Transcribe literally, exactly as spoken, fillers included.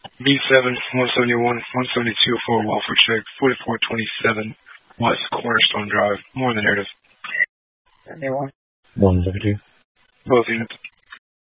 B seven, one seventy-one, one seventy-two for a Walford check, forty-four twenty-seven West Cornerstone Drive, more than narrative. Anyone? one seventy-two. Both units.